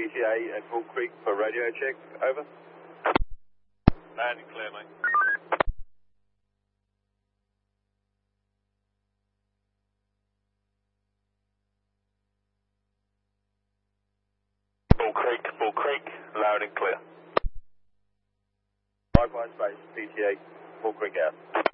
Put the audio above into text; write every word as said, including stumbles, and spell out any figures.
T A at Bull Creek for radio check, over. Loud and clear, mate. Bull Creek, Bull Creek, loud and clear. Likewise, base P T A, Bull Creek out.